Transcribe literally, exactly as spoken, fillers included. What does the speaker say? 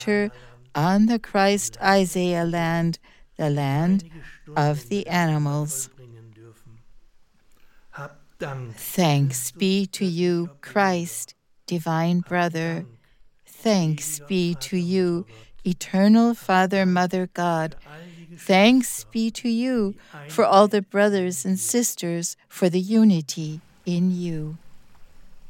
on the Christ Isaiah land, the land of the animals. Thanks be to you, Christ, divine brother. Thanks be to you, eternal Father, Mother, God. Thanks be to you for all the brothers and sisters, for the unity in you.